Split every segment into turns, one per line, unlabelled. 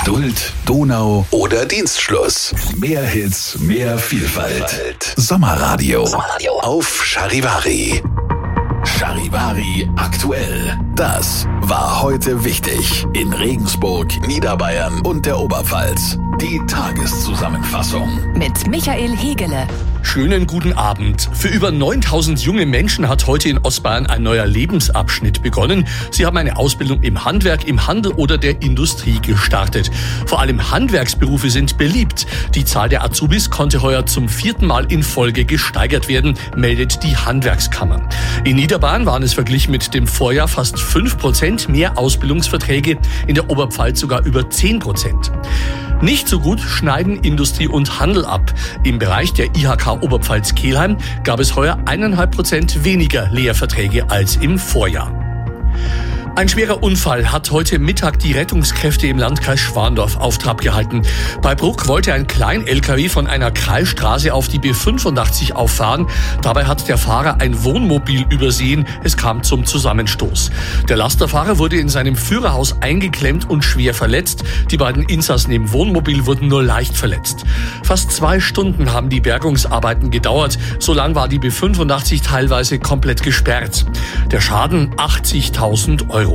Sylt, Donau oder Dienstschluss. Mehr Hits, mehr Vielfalt. Sommerradio. Auf Charivari. Charivari aktuell. Das war heute wichtig in Regensburg, Niederbayern und der Oberpfalz. Die Tageszusammenfassung
mit Michael Hegele.
Schönen guten Abend. Für über 9000 junge Menschen hat heute in Ostbayern ein neuer Lebensabschnitt begonnen. Sie haben eine Ausbildung im Handwerk, im Handel oder der Industrie gestartet. Vor allem Handwerksberufe sind beliebt. Die Zahl der Azubis konnte heuer zum 4. Mal in Folge gesteigert werden, meldet die Handwerkskammer. In Niederbayern waren es verglichen mit dem Vorjahr fast 5% mehr Ausbildungsverträge, in der Oberpfalz sogar über 10%. Nicht so gut schneiden Industrie und Handel ab. Im Bereich der IHK Oberpfalz-Kelheim gab es heuer 1,5% weniger Lehrverträge als im Vorjahr. Ein schwerer Unfall hat heute Mittag die Rettungskräfte im Landkreis Schwandorf auf Trab gehalten. Bei Bruck wollte ein Klein-LKW von einer Kreisstraße auf die B85 auffahren. Dabei hat der Fahrer ein Wohnmobil übersehen. Es kam zum Zusammenstoß. Der Lasterfahrer wurde in seinem Führerhaus eingeklemmt und schwer verletzt. Die beiden Insassen im Wohnmobil wurden nur leicht verletzt. Fast 2 Stunden haben die Bergungsarbeiten gedauert. So lang war die B85 teilweise komplett gesperrt. Der Schaden 80.000 Euro.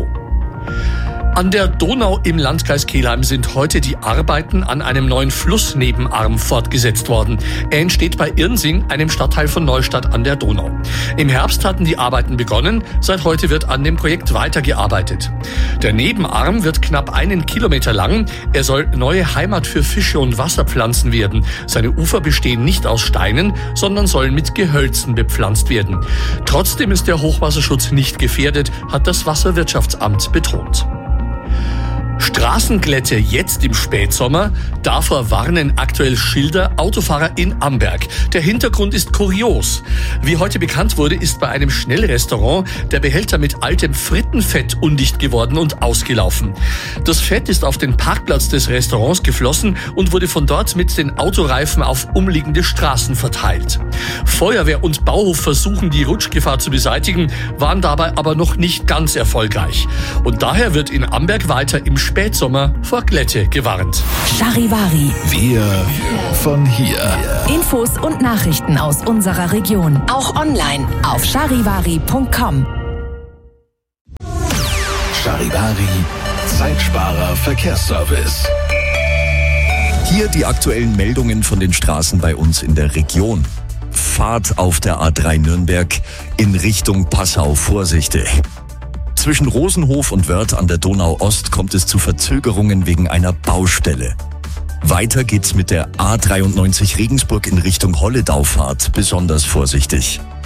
An der Donau im Landkreis Kelheim sind heute die Arbeiten an einem neuen Flussnebenarm fortgesetzt worden. Er entsteht bei Irnsing, einem Stadtteil von Neustadt an der Donau. Im Herbst hatten die Arbeiten begonnen, seit heute wird an dem Projekt weitergearbeitet. Der Nebenarm wird knapp 1 Kilometer lang. Er soll neue Heimat für Fische und Wasserpflanzen werden. Seine Ufer bestehen nicht aus Steinen, sondern sollen mit Gehölzen bepflanzt werden. Trotzdem ist der Hochwasserschutz nicht gefährdet, hat das Wasserwirtschaftsamt betont. Straßenglätte jetzt im Spätsommer. Davor warnen aktuell Schilder Autofahrer in Amberg. Der Hintergrund ist kurios. Wie heute bekannt wurde, ist bei einem Schnellrestaurant der Behälter mit altem Frittenfett undicht geworden und ausgelaufen. Das Fett ist auf den Parkplatz des Restaurants geflossen und wurde von dort mit den Autoreifen auf umliegende Straßen verteilt. Feuerwehr und Bauhof versuchen, die Rutschgefahr zu beseitigen, waren dabei aber noch nicht ganz erfolgreich. Und daher wird in Amberg weiter im Spätsommer vor Glätte gewarnt.
Charivari.
Wir von hier.
Infos und Nachrichten aus unserer Region. Auch online auf charivari.com.
Charivari, Zeitsparer Verkehrsservice.
Hier die aktuellen Meldungen von den Straßen bei uns in der Region. Fahrt auf der A3 Nürnberg in Richtung Passau vorsichtig. Zwischen Rosenhof und Wörth an der Donau-Ost kommt es zu Verzögerungen wegen einer Baustelle. Weiter geht's mit der A93 Regensburg in Richtung Holledaufahrt besonders vorsichtig.